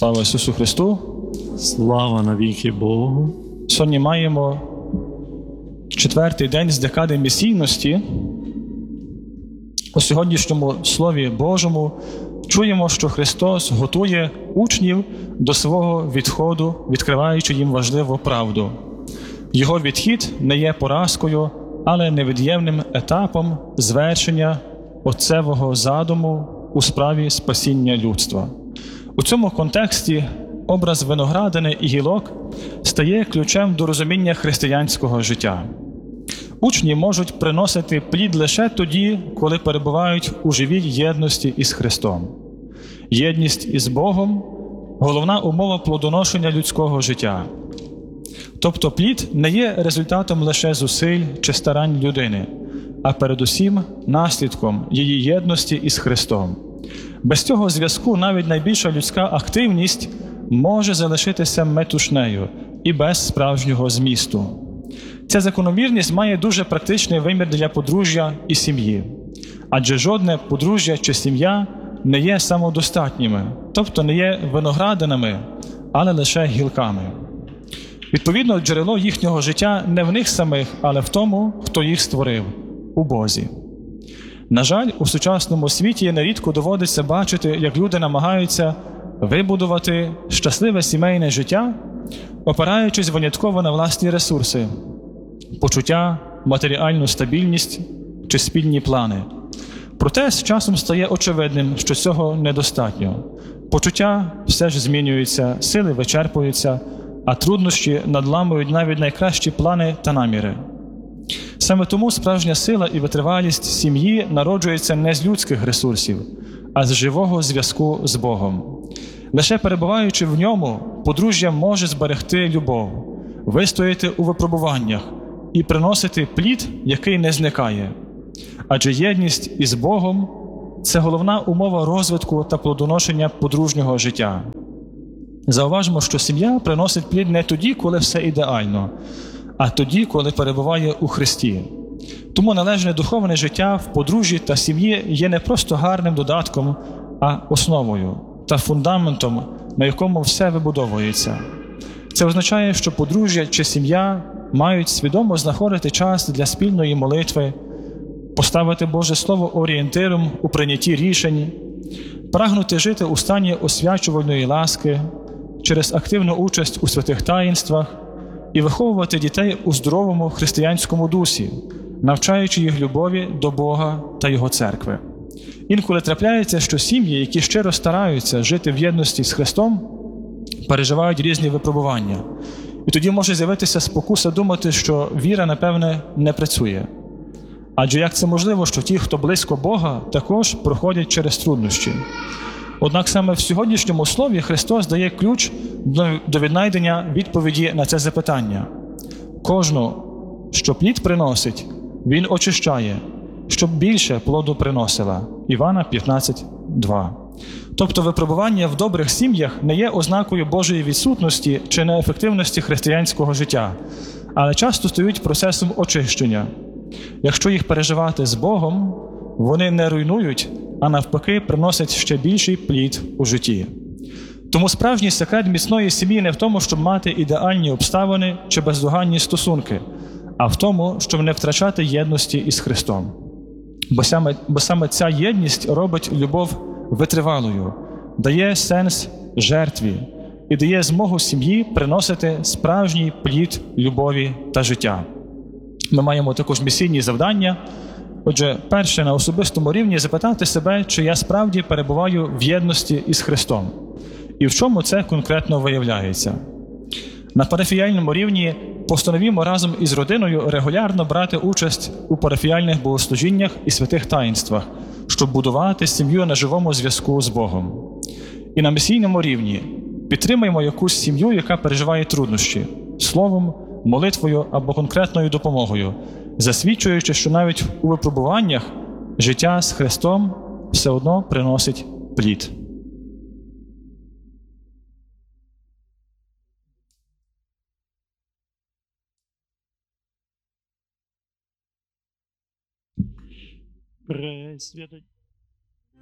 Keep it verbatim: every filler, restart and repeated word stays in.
Слава Ісусу Христу! Слава навіки Богу! Сьогодні маємо четвертий день з декади місійності. У сьогоднішньому Слові Божому чуємо, що Христос готує учнів до свого відходу, відкриваючи їм важливу правду. Його відхід не є поразкою, але невід'ємним етапом звершення Отцевого задуму у справі спасіння людства. У цьому контексті образ виноградини і гілок стає ключем до розуміння християнського життя. Учні можуть приносити плід лише тоді, коли перебувають у живій єдності із Христом. Єдність із Богом – головна умова плодоношення людського життя. Тобто плід не є результатом лише зусиль чи старань людини, а передусім наслідком її єдності із Христом. Без цього зв'язку навіть найбільша людська активність може залишитися метушнею і без справжнього змісту. Ця закономірність має дуже практичний вимір для подружжя і сім'ї. Адже жодне подружжя чи сім'я не є самодостатніми, тобто не є виноградинами, але лише гілками. Відповідно, джерело їхнього життя не в них самих, але в тому, хто їх створив – у Бозі. На жаль, у сучасному світі нерідко доводиться бачити, як люди намагаються вибудувати щасливе сімейне життя, опираючись винятково на власні ресурси – почуття, матеріальну стабільність чи спільні плани. Проте з часом стає очевидним, що цього недостатньо. Почуття все ж змінюються, сили вичерпуються, а труднощі надламують навіть найкращі плани та наміри. Саме тому справжня сила і витривалість сім'ї народжується не з людських ресурсів, а з живого зв'язку з Богом. Лише перебуваючи в ньому, подружжя може зберегти любов, вистояти у випробуваннях і приносити плід, який не зникає. Адже єдність із Богом – це головна умова розвитку та плодоношення подружнього життя. Зауважимо, що сім'я приносить плід не тоді, коли все ідеально, а тоді, коли перебуває у Христі. Тому належне духовне життя в подружжі та сім'ї є не просто гарним додатком, а основою та фундаментом, на якому все вибудовується. Це означає, що подружжя чи сім'я мають свідомо знаходити час для спільної молитви, поставити Боже Слово орієнтиром у прийнятті рішень, прагнути жити у стані освячувальної ласки через активну участь у святих таїнствах і виховувати дітей у здоровому християнському дусі, навчаючи їх любові до Бога та Його церкви. Інколи трапляється, що сім'ї, які щиро стараються жити в єдності з Христом, переживають різні випробування. І тоді може з'явитися спокуса думати, що віра, напевне, не працює. Адже як це можливо, що ті, хто близько Бога, також проходять через труднощі? Однак саме в сьогоднішньому слові Христос дає ключ до віднайдення відповіді на це запитання. Кожну, що плід приносить, Він очищає, щоб більше плоду приносила. Івана п'ятнадцять два. Тобто випробування в добрих сім'ях не є ознакою Божої відсутності чи неефективності християнського життя, але часто стають процесом очищення. Якщо їх переживати з Богом, вони не руйнують, а навпаки приносять ще більший плід у житті. Тому справжній секрет міцної сім'ї не в тому, щоб мати ідеальні обставини чи бездоганні стосунки, а в тому, щоб не втрачати єдності із Христом. Бо саме, бо саме ця єдність робить любов витривалою, дає сенс жертві і дає змогу сім'ї приносити справжній плід любові та життя. Ми маємо також місійні завдання. Отже, перше, на особистому рівні запитати себе, чи я справді перебуваю в єдності із Христом. І в чому це конкретно виявляється. На парафіяльному рівні постановімо разом із родиною регулярно брати участь у парафіяльних богослужіннях і святих таїнствах, щоб будувати сім'ю на живому зв'язку з Богом. І на місійному рівні підтримуємо якусь сім'ю, яка переживає труднощі, словом, молитвою або конкретною допомогою, засвідчуючи, що навіть у випробуваннях життя з Христом все одно приносить плід. Пресвятий